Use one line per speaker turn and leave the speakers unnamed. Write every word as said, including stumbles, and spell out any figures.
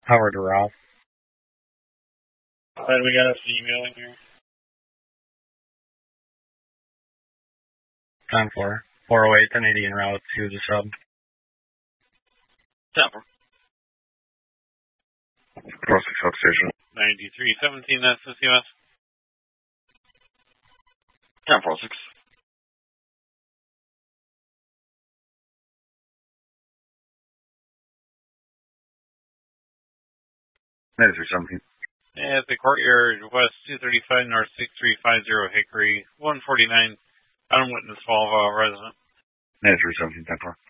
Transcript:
Howard to Ralph.
Glad we got us an email in here.
ten four. four oh eight, ten eighty en route to the sub.
ten four.
Pro six substation.
ninety-three seventeen, that's the C M S.
ten four six. ninety-three seventeen.
At the Courtyard West two thirty-five North six three five zero Hickory one forty-nine. Adam Witness Volvo resident.
ninety-three seventeen, ten four.